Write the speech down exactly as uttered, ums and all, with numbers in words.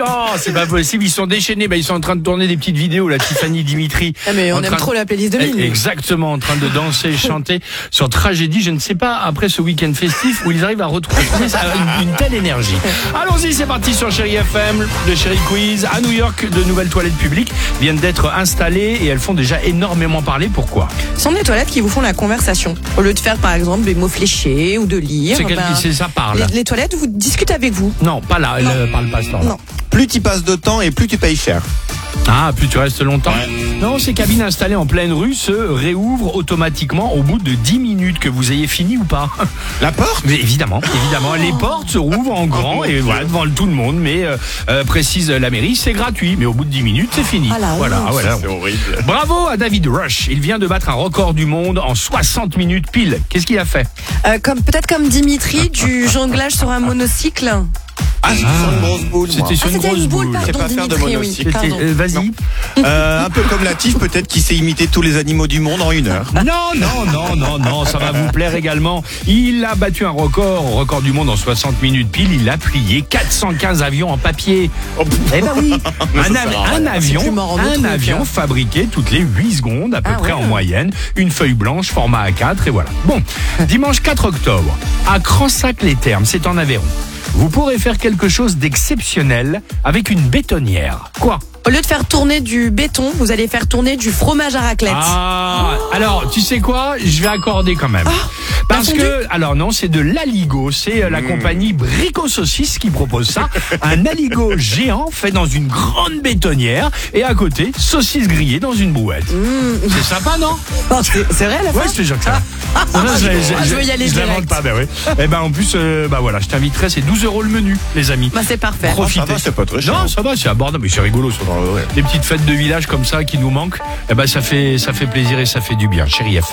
Oh, c'est pas possible, ils sont déchaînés. Bah, ils sont en train de tourner des petites vidéos, la Tiffany Dimitri. Ah, mais on en aime train trop de... la playlist de Mine. Exactement, en train de danser et chanter sur Tragédie. Je ne sais pas, après ce week-end festif, où ils arrivent à retrouver une, une telle énergie. Allons-y, c'est parti sur Chérie F M, le Chérie Quiz. À New York, de nouvelles toilettes publiques viennent d'être installées et elles font déjà énormément parler. Pourquoi? Ce sont des toilettes qui vous font la conversation. Au lieu de faire, par exemple, des mots fléchés ou de lire. C'est quel ben, c'est ça parle? Les, les toilettes vous discutent avec vous. Non, pas là, elle ne parle pas ce temps-là. Non. Plus tu passes de temps et plus tu payes cher. Ah, plus tu restes longtemps. Ouais. Non, ces cabines installées en pleine rue se réouvrent automatiquement au bout de dix minutes, que vous ayez fini ou pas. La porte? Mais évidemment, évidemment, les portes se rouvrent en grand et voilà, devant tout le monde, mais euh, euh, précise la mairie, c'est gratuit, mais au bout de dix minutes, c'est fini. Ah là, voilà, oui. voilà. C'est horrible. Bravo à David Rush, il vient de battre un record du monde en soixante minutes pile. Qu'est-ce qu'il a fait? Euh, comme, peut-être comme Dimitri, du jonglage sur un monocycle. Ah, c'est sur une grosse boule, moi. C'était sur Ah, une c'était grosse une boule, boule. pardon, Je sais pas faire de Dimitri, oui. monocycle. C'était- Pardon. euh, Vas-y. Euh, un peu comme Latif, peut-être, qui sait imiter tous les animaux du monde en une heure. Non, non, non, non, non, ça va vous plaire également. Il a battu un record, record du monde en soixante minutes pile. Il a plié quatre cent quinze avions en papier. Oh, Eh ben oui, un, ça av- sert à un rien. avion, C'est plus marrant de un trucs, avion hein. fabriqué toutes les huit secondes à peu Ah près ouais. en moyenne. Une feuille blanche, format A quatre et voilà. Bon, dimanche quatre octobre, à Cransac-les-Thermes, c'est en Aveyron. Vous pourrez faire quelque chose d'exceptionnel avec une bétonnière. Quoi? Au lieu de faire tourner du béton, vous allez faire tourner du fromage à raclette. Ah, alors, tu sais quoi? Je vais accorder quand même. Parce fondu que, alors non, c'est de l'aligot. C'est euh, la compagnie Brico Saucisse qui propose ça. Un aligot géant fait dans une grande bétonnière. Et à côté, saucisse grillée dans une brouette. C'est sympa, non? Oh, c'est c'est vrai à la fin? Ouais, je te jure que ça. Non, non, je, Ah, je veux y aller je l'invente direct. pas, ben oui. Et ben en plus, euh, bah voilà, je t'inviterai, c'est douze euros le menu, les amis. Bah, c'est parfait. Profitez. Ça va, c'est pas très cher. Non, ça va, c'est abordable, mais c'est rigolo. Ça. Ouais, ouais. Des petites fêtes de village comme ça qui nous manquent, eh ben ça fait, ça fait plaisir et ça fait du bien. Chérie F M.